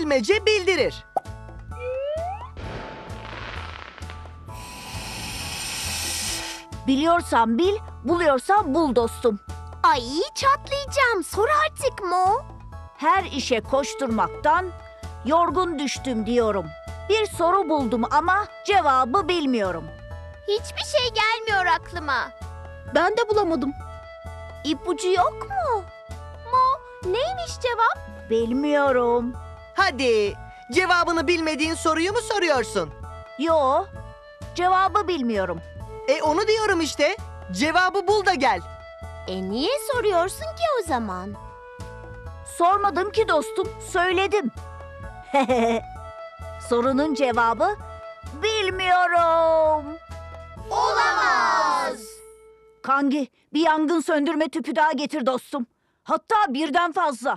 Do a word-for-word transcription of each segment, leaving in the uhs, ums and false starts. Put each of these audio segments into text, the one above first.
bilmece bildirir. Biliyorsan bil, buluyorsan bul dostum. Ay çatlayacağım. Sor artık Mo. Her işe koşturmaktan yorgun düştüm diyorum. Bir soru buldum ama cevabı bilmiyorum. Hiçbir şey gelmiyor aklıma. Ben de bulamadım. İpucu yok mu? Mo, neymiş cevap? Bilmiyorum. Hadi, cevabını bilmediğin soruyu mu soruyorsun? Yo, cevabı bilmiyorum. E onu diyorum işte. Cevabı bul da gel. E niye soruyorsun ki o zaman? Sormadım ki dostum, söyledim. Sorunun cevabı bilmiyorum. Olamaz. Kangi, bir yangın söndürme tüpü daha getir dostum. Hatta birden fazla.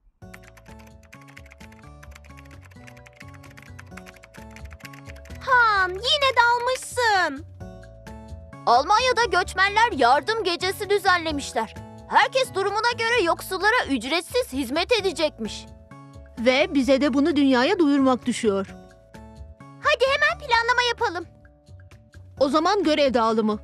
Han, yine dalmışsın. Almanya'da göçmenler yardım gecesi düzenlemişler. Herkes durumuna göre yoksullara ücretsiz hizmet edecekmiş. Ve bize de bunu dünyaya duyurmak düşüyor. Hadi hemen planlama yapalım. O zaman görev dağılımı.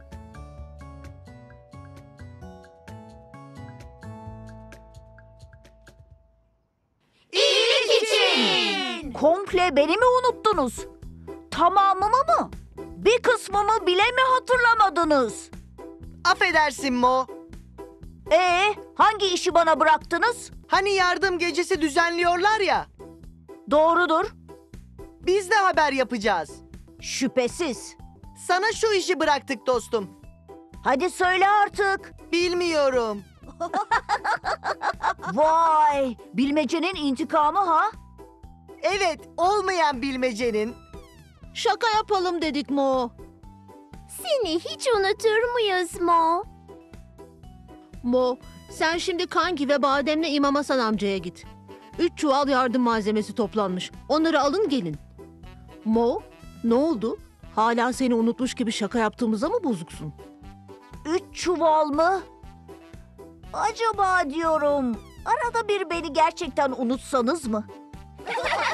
İyilik için. Komple beni mi unuttunuz? Tamamımı mı? Bir kısmımı bile mi hatırlamadınız? Affedersin Mo. Ee, hangi işi bana bıraktınız? Hani yardım gecesi düzenliyorlar ya. Doğrudur, Biz de haber yapacağız. şüphesiz. Sana şu işi bıraktık dostum. Hadi söyle artık. Bilmiyorum. Vay, bilmecenin intikamı ha? Evet, olmayan bilmecenin. Şaka yapalım dedik Mo. Seni hiç unutur muyuz Mo? Mo, sen şimdi Kangi ve Badem'le İmam Hasan amcaya git. Üç çuval yardım malzemesi toplanmış. Onları alın gelin. Mo, ne oldu? Hala seni unutmuş gibi şaka yaptığımıza mı bozuksun? Üç çuval mı? Acaba diyorum, arada bir beni gerçekten unutsanız mı?